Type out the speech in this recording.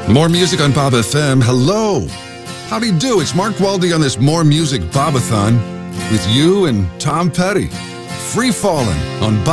More music on Bob FM. Hello. How do you do? It's Mark Waldy on this More Music Bobathon with you and Tom Petty. Free Fallin' on Bob.